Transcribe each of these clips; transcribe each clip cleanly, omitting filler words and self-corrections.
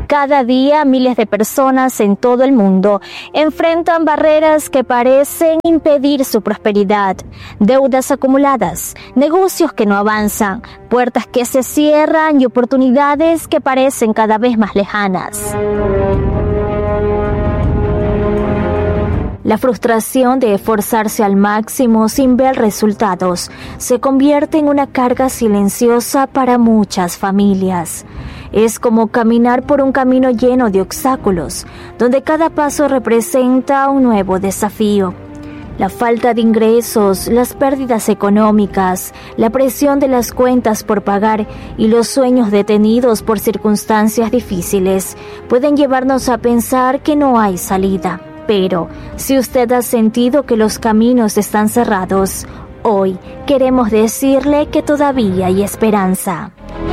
Cada día miles de personas en todo el mundo enfrentan barreras que parecen impedir su prosperidad, deudas acumuladas, negocios que no avanzan, puertas que se cierran y oportunidades que parecen cada vez más lejanas. La frustración de esforzarse al máximo sin ver resultados se convierte en una carga silenciosa para muchas familias. Es como caminar por un camino lleno de obstáculos, donde cada paso representa un nuevo desafío. La falta de ingresos, las pérdidas económicas, la presión de las cuentas por pagar y los sueños detenidos por circunstancias difíciles pueden llevarnos a pensar que no hay salida. Pero, si usted ha sentido que los caminos están cerrados, hoy queremos decirle que todavía hay esperanza.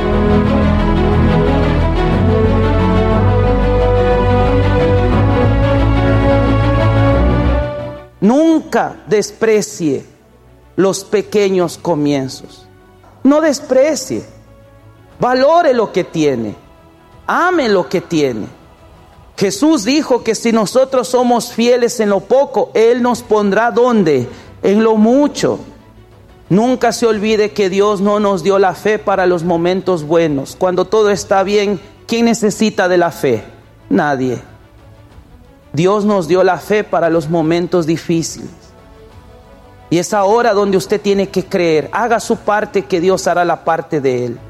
Nunca desprecie los pequeños comienzos. No desprecie. Valore lo que tiene. Ame lo que tiene. Jesús dijo que si nosotros somos fieles en lo poco, Él nos pondrá ¿dónde? En lo mucho. Nunca se olvide que Dios no nos dio la fe para los momentos buenos. Cuando todo está bien, ¿quién necesita de la fe? Nadie. Dios nos dio la fe para los momentos difíciles. Y es ahora donde usted tiene que creer. Haga su parte, que Dios hará la parte de Él.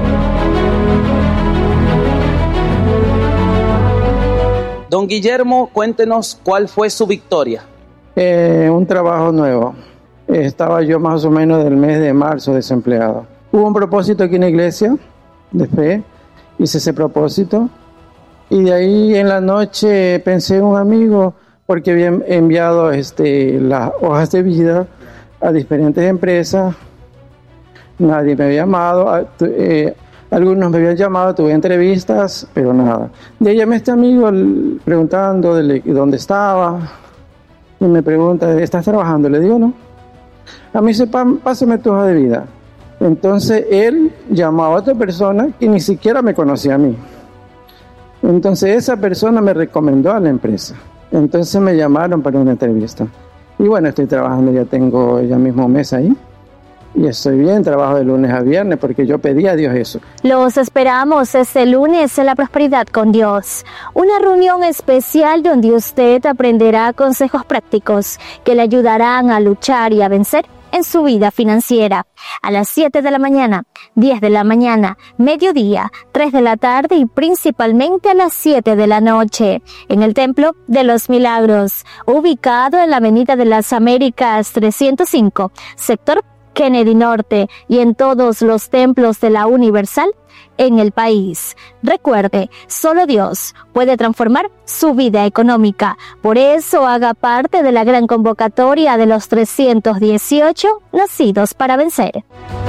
Don Guillermo, cuéntenos cuál fue su victoria. Un trabajo nuevo. Estaba yo más o menos del mes de marzo desempleado. Hubo un propósito aquí en la iglesia de fe. Hice ese propósito. Y de ahí en la noche pensé en un amigo, porque había enviado las hojas de vida a diferentes empresas. Nadie me había llamado. Algunos me habían llamado, tuve entrevistas, pero nada. De ahí llamé a este amigo preguntando dónde estaba. Y me pregunta, ¿estás trabajando? Le digo, no. A mí dice, pásame tu hoja de vida. Entonces él llamó a otra persona que ni siquiera me conocía a mí. Entonces esa persona me recomendó a la empresa. Entonces me llamaron para una entrevista. Y bueno, estoy trabajando, ya tengo ya mismo un mes ahí. Y estoy bien, trabajo de lunes a viernes porque yo pedí a Dios eso. Los esperamos este lunes en La Prosperidad con Dios. Una reunión especial donde usted aprenderá consejos prácticos que le ayudarán a luchar y a vencer en su vida financiera. A las 7 de la mañana, 10 de la mañana, mediodía, 3 de la tarde y principalmente a las 7 de la noche, en el Templo de los Milagros, ubicado en la Avenida de las Américas 305, sector Kennedy Norte, y en todos los templos de la Universal en el país. Recuerde, solo Dios puede transformar su vida económica. Por eso haga parte de la gran convocatoria de los 318 nacidos para vencer.